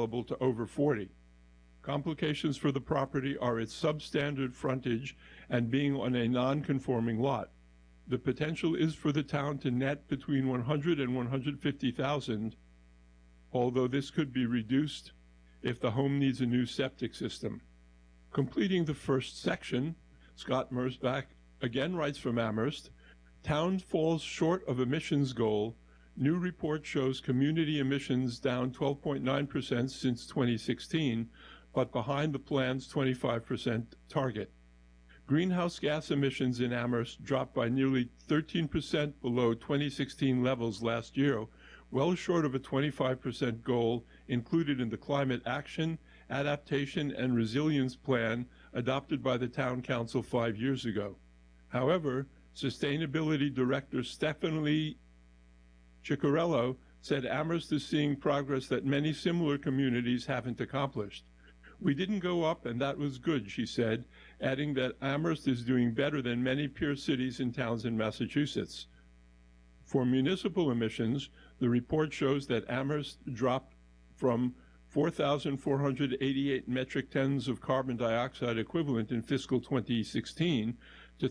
available to over 40. Complications for the property are its substandard frontage and being on a non-conforming lot. The potential is for the town to net between $100,000 and $150,000, although this could be reduced if the home needs a new septic system. Completing the first section, Scott Mersbach again writes from Amherst, town falls short of emissions goal. New report shows community emissions down 12.9% since 2016, but behind the plan's 25% target. Greenhouse gas emissions in Amherst dropped by nearly 13% below 2016 levels last year, well short of a 25% goal included in the Climate Action, Adaptation, and Resilience Plan adopted by the Town Council 5 years ago. However, Sustainability Director Stephanie Ciccarello said Amherst is seeing progress that many similar communities haven't accomplished. We didn't go up, and that was good, she said, adding that Amherst is doing better than many peer cities and towns in Massachusetts. For municipal emissions, the report shows that Amherst dropped from 4,488 metric tons of carbon dioxide equivalent in fiscal 2016 to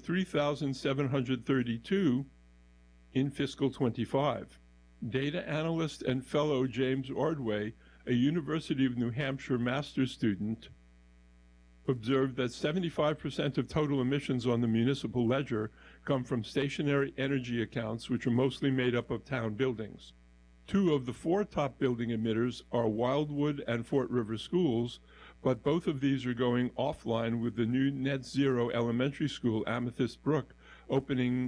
3,732 in fiscal 25. Data analyst and fellow James Ordway, a University of New Hampshire master's student, observed that 75% of total emissions on the municipal ledger come from stationary energy accounts, which are mostly made up of town buildings. 2 of the 4 top building emitters are Wildwood and Fort River schools, but both of these are going offline with the new net zero elementary school, Amethyst Brook, opening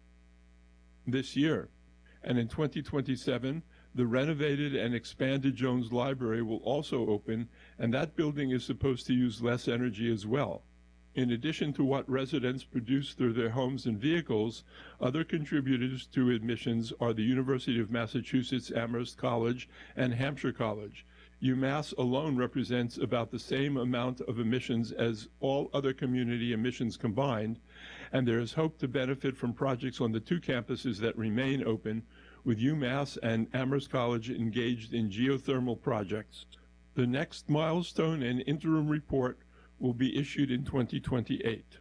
this year. And in 2027, the renovated and expanded Jones Library will also open, and that building is supposed to use less energy as well. In addition to what residents produce through their homes and vehicles, other contributors to emissions are the University of Massachusetts Amherst College and Hampshire College. UMass alone represents about the same amount of emissions as all other community emissions combined, and there is hope to benefit from projects on the 2 campuses that remain open, with UMass and Amherst College engaged in geothermal projects. The next milestone and interim report will be issued in 2028.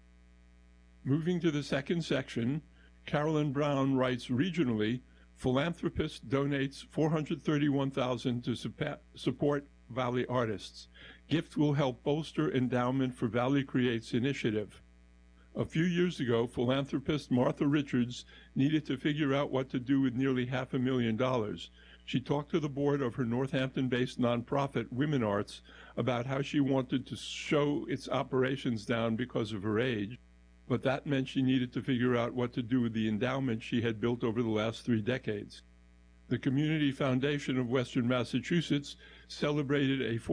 Moving to the second section, Carolyn Brown writes regionally, philanthropist donates $431,000 to support Valley artists. Gift will help bolster endowment for Valley Creates initiative. A few years ago, philanthropist Martha Richards needed to figure out what to do with nearly $500,000. She talked to the board of her Northampton-based nonprofit, Women Arts, about how she wanted to show its operations down because of her age, but that meant she needed to figure out what to do with the endowment she had built over the last 3 decades. The Community Foundation of Western Massachusetts celebrated a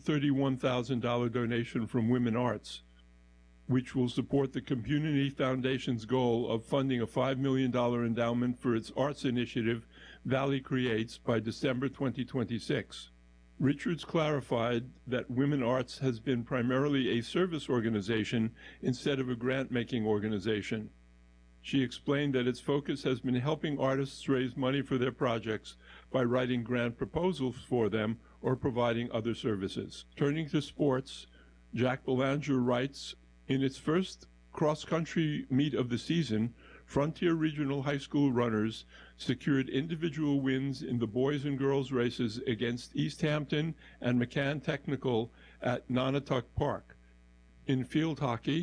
$431,000 donation from Women Arts, which will support the Community Foundation's goal of funding a $5 million endowment for its arts initiative, Valley Creates, by December 2026. Richards clarified that Women Arts has been primarily a service organization instead of a grant-making organization. She explained that its focus has been helping artists raise money for their projects by writing grant proposals for them or providing other services. Turning to sports, Jack Belanger writes, in its first cross-country meet of the season, Frontier Regional High School runners secured individual wins in the boys and girls races against East Hampton and McCann Technical at Nonotuck Park. In field hockey,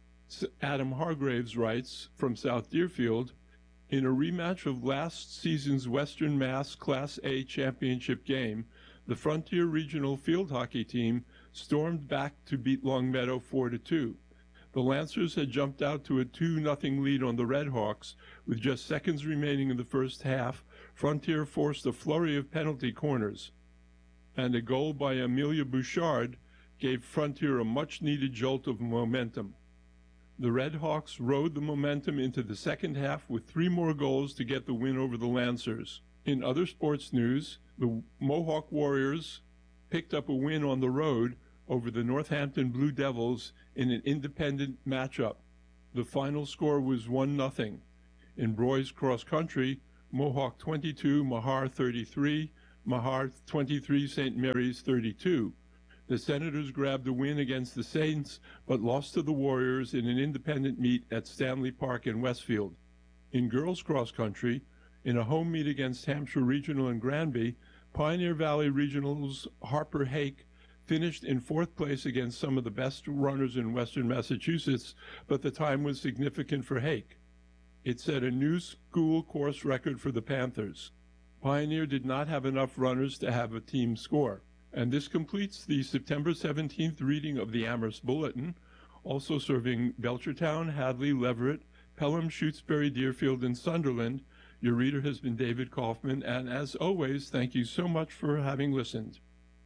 Adam Hargraves writes from South Deerfield, in a rematch of last season's Western Mass Class A championship game, the Frontier Regional field hockey team stormed back to beat Longmeadow 4-2. The Lancers had jumped out to a 2-0 lead on the Redhawks. With just seconds remaining in the first half, Frontier forced a flurry of penalty corners, and a goal by Amelia Bouchard gave Frontier a much-needed jolt of momentum. The Redhawks rode the momentum into the second half with 3 more goals to get the win over the Lancers. In other sports news, the Mohawk Warriors picked up a win on the road over the Northampton Blue Devils in an independent matchup. The final score was 1-0. In boys cross country, Mohawk 22, Mahar 33, Mahar 23, St. Mary's 32. The Senators grabbed a win against the Saints, but lost to the Warriors in an independent meet at Stanley Park in Westfield. In girls cross country, in a home meet against Hampshire Regional and Granby, Pioneer Valley Regional's Harper Hake finished in fourth place against some of the best runners in western Massachusetts, but the time was significant for Hake. It set a new school course record for the Panthers. Pioneer did not have enough runners to have a team score. And this completes the September 17th reading of the Amherst Bulletin, also serving Belchertown, Hadley, Leverett, Pelham, Shutesbury, Deerfield, and Sunderland. Your reader has been David Kaufman, and as always, thank you so much for having listened.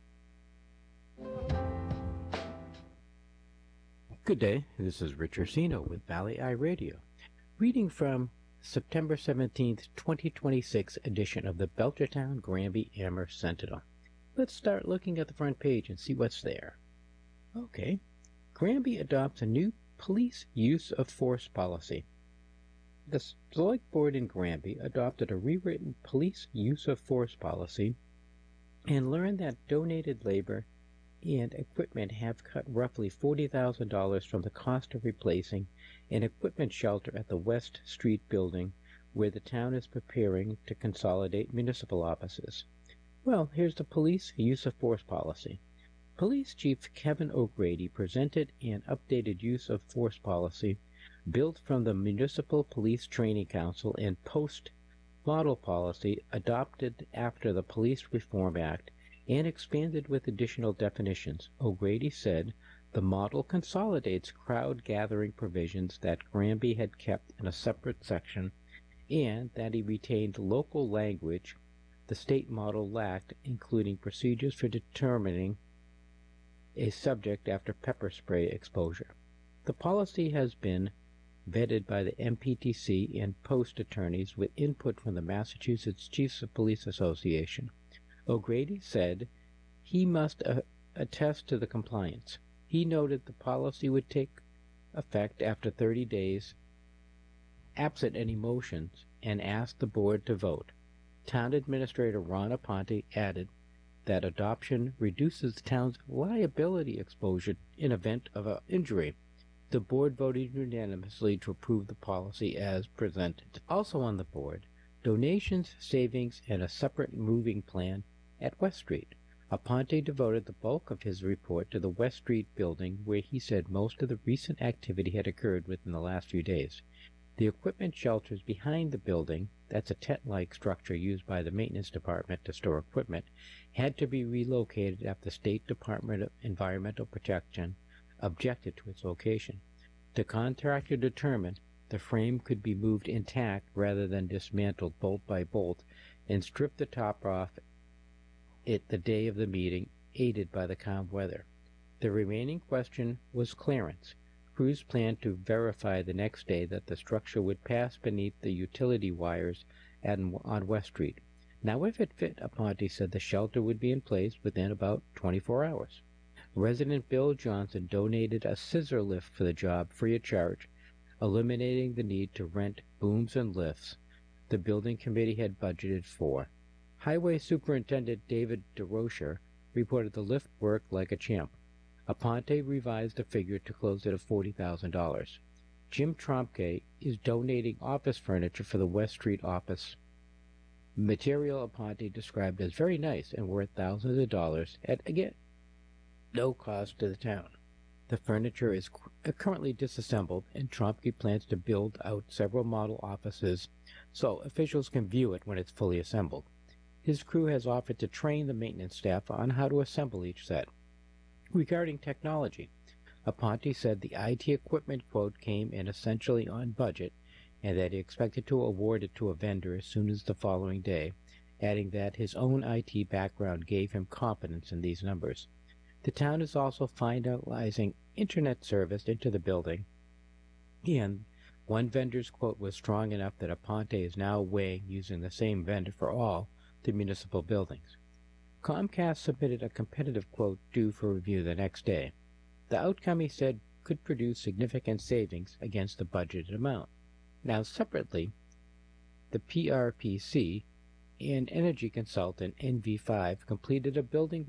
Good day, this is Rich Ursino with Valley Eye Radio, reading from September 17th, 2026 edition of the Belchertown Granby Amherst Sentinel. Let's start looking at the front page and see what's there. Okay, Granby adopts a new police use of force policy. The Select Board in Granby adopted a rewritten police use of force policy and learned that donated labor and equipment have cut roughly $40,000 from the cost of replacing an equipment shelter at the West Street building where the town is preparing to consolidate municipal offices. Well, here's the police use of force policy. Police Chief Kevin O'Grady presented an updated use of force policy built from the Municipal Police Training Council and Post model policy adopted after the Police Reform Act and expanded with additional definitions. O'Grady said the model consolidates crowd-gathering provisions that Granby had kept in a separate section and that he retained local language the state model lacked, including procedures for determining a subject after pepper spray exposure. The policy has been vetted by the MPTC and post attorneys with input from the Massachusetts Chiefs of Police Association. O'Grady said he must attest to the compliance. He noted the policy would take effect after 30 days, absent any motions, and asked the board to vote. Town Administrator Ron Aponte added that adoption reduces the town's liability exposure in event of an injury. The board voted unanimously to approve the policy as presented. Also on the board, donations, savings, and a separate moving plan at West Street. Aponte devoted the bulk of his report to the West Street building, where he said most of the recent activity had occurred within the last few days. The equipment shelters behind the building, that's a tent-like structure used by the maintenance department to store equipment, had to be relocated after the State Department of Environmental Protection objected to its location. The contractor determined the frame could be moved intact rather than dismantled bolt by bolt and stripped the top off it the day of the meeting, aided by the calm weather. The remaining question was clearance. Crews planned to verify the next day that the structure would pass beneath the utility wires on West Street. Now, if it fit, Aponte said the shelter would be in place within about 24 hours. Resident Bill Johnson donated a scissor lift for the job free of charge, eliminating the need to rent booms and lifts the building committee had budgeted for. Highway Superintendent David DeRocher reported the lift worked like a champ. Aponte revised the figure to close at $40,000. Jim Tromke is donating office furniture for the West Street office. Material Aponte described as very nice and worth thousands of dollars at, again, no cost to the town. The furniture is currently disassembled, and Tromke plans to build out several model offices so officials can view it when it's fully assembled. His crew has offered to train the maintenance staff on how to assemble each set. Regarding technology, Aponte said the IT equipment quote came in essentially on budget and that he expected to award it to a vendor as soon as the following day, adding that his own IT background gave him confidence in these numbers. The town is also finalizing internet service into the building, and one vendor's quote was strong enough that Aponte is now weighing using the same vendor for all the municipal buildings. Comcast submitted a competitive quote due for review the next day. The outcome, he said, could produce significant savings against the budgeted amount. Now, separately, the PRPC and energy consultant NV5 completed a building